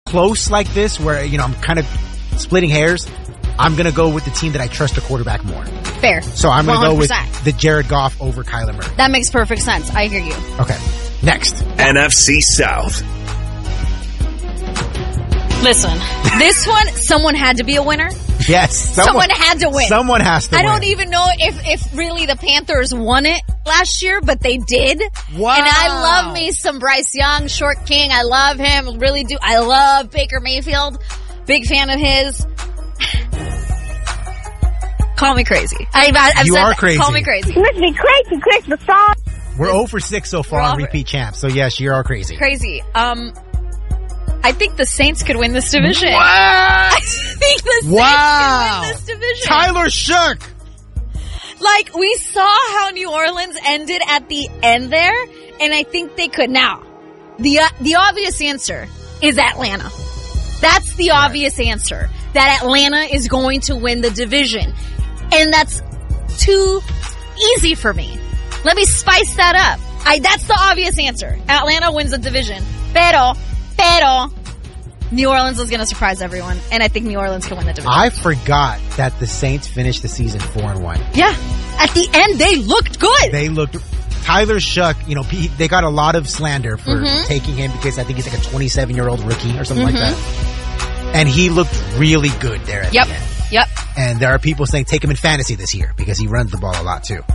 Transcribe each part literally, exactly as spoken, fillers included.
close like this, where, you know, I'm kind of splitting hairs, I'm going to go with the team that I trust the quarterback more. Fair. So I'm going to go with one hundred percent. the Jared Goff over Kyler Murray. That makes perfect sense. I hear you. Okay. Next. N F C South. Listen, this one, someone had to be a winner. Yes. Someone, someone had to win. Someone has to I win. don't even know if, if really the Panthers won it last year, but they did. Wow. And I love me some Bryce Young, Short King. I love him. Really do. I love Baker Mayfield. Big fan of his. Call me crazy. I, I've you said are that. crazy. Call me crazy. You must be crazy, Christmas song. We're zero for six so far We're on all repeat champs. So yes, you are crazy. Crazy. Um, I think the Saints could win this division. What? I think the Saints wow. could win this division. Tyler Shook. Like, we saw how New Orleans ended at the end there, and I think they could. Now, the uh, the obvious answer is Atlanta. That's the right. obvious answer, that Atlanta is going to win the division. And that's too easy for me. Let me spice that up. I That's the obvious answer. Atlanta wins the division. Pero, pero, New Orleans is going to surprise everyone, and I think New Orleans can win the division. I forgot that the Saints finished the season four and one. Yeah. At the end, they looked good. They looked... Tyler Shook, you know, they got a lot of slander for mm-hmm. taking him because I think he's like a twenty-seven-year-old rookie or something mm-hmm. like that. And he looked really good there at yep. the end. Yep. And there are people saying take him in fantasy this year because he runs the ball a lot too.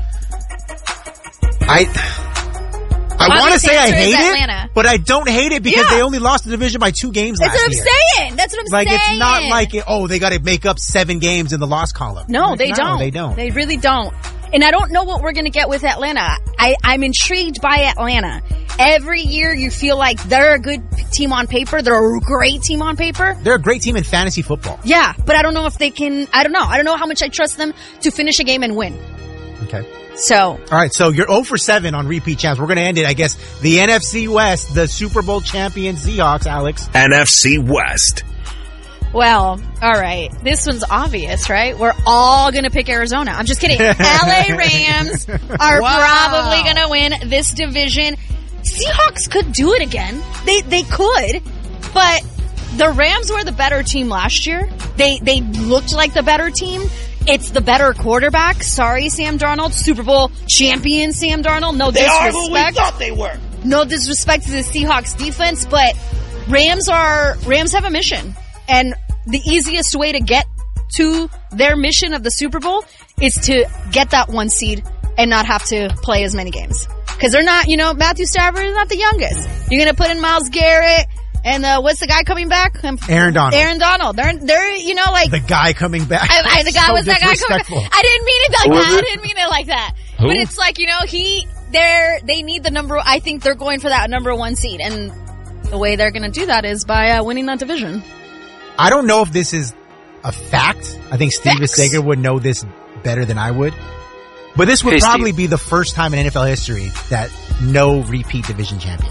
I I want to say I hate it, but I don't hate it because yeah. they only lost the division by two games That's last what I'm year. saying. That's what I'm like, saying. Like, it's not like, it, oh, they got to make up seven games in the loss column. No, like, they no, don't. they don't. They really don't. And I don't know what we're going to get with Atlanta. I, I'm intrigued by Atlanta. Every year you feel like they're a good team on paper. They're a great team on paper. They're a great team in fantasy football. Yeah, but I don't know if they can, I don't know. I don't know how much I trust them to finish a game and win. Okay. So. All right, so you're zero for seven on repeat champs. We're going to end it, I guess, the N F C West, the Super Bowl champion Seahawks, Alex. N F C West. Well, all right. This one's obvious, right? We're all going to pick Arizona. I'm just kidding. L A Rams are wow. probably going to win this division. Seahawks could do it again. They they could, but the Rams were the better team last year. They they looked like the better team. It's the better quarterback. Sorry, Sam Darnold. Super Bowl champion Sam Darnold. No they disrespect. They are who we thought they were. No disrespect to the Seahawks defense, but Rams are Rams have a mission. And the easiest way to get to their mission of the Super Bowl is to get that one seed and not have to play as many games. Because they're not, you know, Matthew Stafford is not the youngest. You're going to put in Myles Garrett and uh, what's the guy coming back? Aaron Donald. Aaron Donald. They're, they're you know, like... The guy coming back. I, I, the guy so was that guy coming back. I didn't mean it like Who that. it? I didn't mean it like that. Who? But it's like, you know, he, they're, they need the number, I think they're going for that number one seed. And the way they're going to do that is by uh, winning that division. I don't know if this is a fact. I think Steve Facts. Sager would know this better than I would. But this would Hey, probably Steve. be the first time in N F L history that no repeat division champion.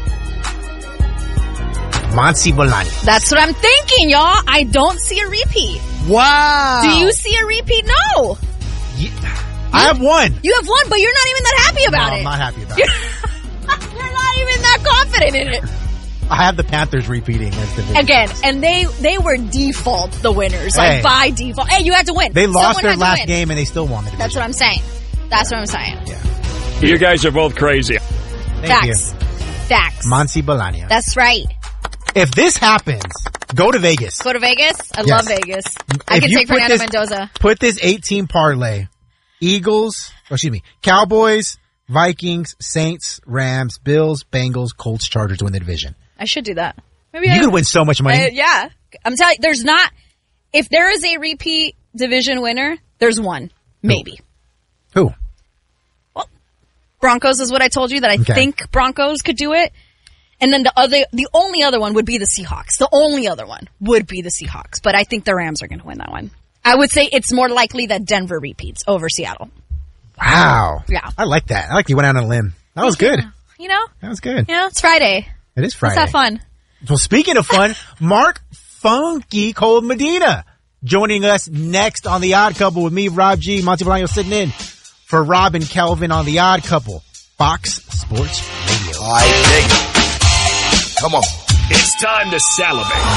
Monty Bolani. That's what I'm thinking, y'all. I don't see a repeat. Wow. Do you see a repeat? No. Yeah. I have one. You have one, but you're not even that happy about no, it. I'm not happy about you're, it. you're not even that confident in it. I have the Panthers repeating as division. Again, and they they were default the winners, Hey. like by default. Hey, you had to win. They lost Someone their had to last win. game and they still won the division. That's what I'm saying. That's what I'm saying. Yeah. You guys are both crazy. Thank Facts. you. Facts. Monty Bolania. That's right. If this happens, go to Vegas. Go to Vegas. I Yes. love Vegas. I If can you take put Fernando this- Mendoza. Put this eight-team parlay. Eagles, oh, excuse me, Cowboys, Vikings, Saints, Rams, Bills, Bengals, Colts, Chargers to win the division. I should do that. Maybe You I, could win so much money. Uh, yeah. I'm telling you, there's not, if there is a repeat division winner, there's one. Maybe. Who? Well, Broncos is what I told you, that I Okay. think Broncos could do it. And then the other, the only other one would be the Seahawks. The only other one would be the Seahawks. But I think the Rams are going to win that one. I would say it's more likely that Denver repeats over Seattle. Wow. Yeah. I like that. I like you went out on a limb. That was good. You know? That was good. You know, it's Friday. It is Friday. Let's have fun. Well, speaking of fun, Mark Funky Cold Medina joining us next on The Odd Couple with me, Rob G. Monty Bolaño sitting in for Rob and Kelvin on The Odd Couple. Fox Sports Radio. I dig it. Come on. It's time to salivate.